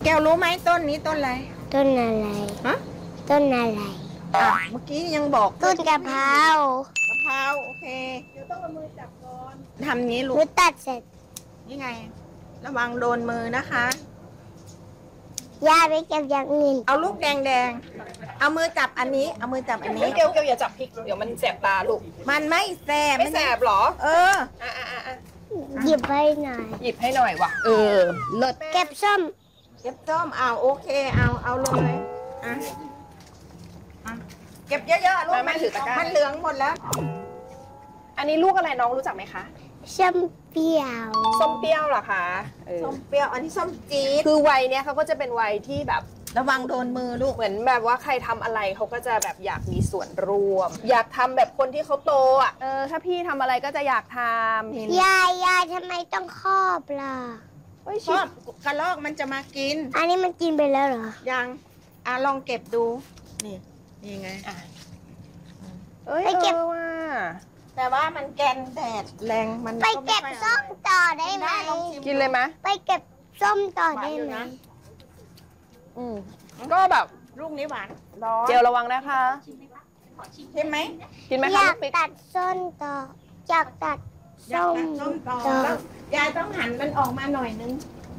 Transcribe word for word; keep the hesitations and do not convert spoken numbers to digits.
ก้วรู้ไหมต้นนี้ต้นอะไรต้นอะไรฮะต้นอะไรอ่ะเมื่อกี้ยังบอกต้นกะเพรากะเพราโอเคเดี๋ยวต้องเอามือจับก่อนทำนี้ลูหนูกตัดเสร็จนี่ไง ระวังโดนมือนะคะย่าไปเก็บอย่างอื่นเอาลูกแดงแดงๆเอามือจับอันนี้ เอามือจับอันนี้เกลเกลอย่าจับพริกเดี๋ยวมันแสบตาลูกมันไม่แสบไม่แสบเหรอเอออ่ะอ่ะอ่ะอ่ะหยิบไปหน่อยหยิบให้หน่อยว่ะเออเลิศเก็บส้มเก็บส้มเอาโอเค เอาเอาเลยอ่ะอ่ะเก็บเยอะๆลูกแม่แม่ถือตะกร้ามัมันเหลืองหมดแล้วอันนี้ลูกอะไรน้องรู้จักไหมคะส้มเปรี้ยวส้มเปรี้ยวเหรอคะเออส้มเปรี้ยว อันนี้ส้มจี๊ดคือวัยเนี้ยเขาก็จะเป็นวัยที่แบบระวังโดนมือลูกเหมือนแบบว่าใครทำอะไรเขาก็จะแบบอยากมีส่วนร่วม อยากทำแบบคนที่เขาโตอ่ะเออถ้าพี่ทำอะไรก็จะอยากทำยายยายทำไมต้องครอบล่ะเฮ้ยชชิอบกระลอกมันจะมากินอันนี้มันกินไปแล้วเหรอยังอ่ะลองเก็บดู นี่ นี่ไงอ่ะเอ้ยไปเก็บออว่ะแต่ว่ามันแกนแดดแรง มันไปเก็บม่ค่อยอส้ร่มอยต่อได้ไหมได้ลองชิมกินเลยไหมไปเก็บส้มต่อได้หวานอยู่ไหมนะอืมก็แบบลูกนี้หวานเจลระวังนะคะใช่ไหมกินไหมอคะยาลูกกปิ๊กตัดส้มต่ออยากตัดอยากส้มตัดส้มต่อต่อแล้วยายต้องหันมันออกมาหน่อยนึง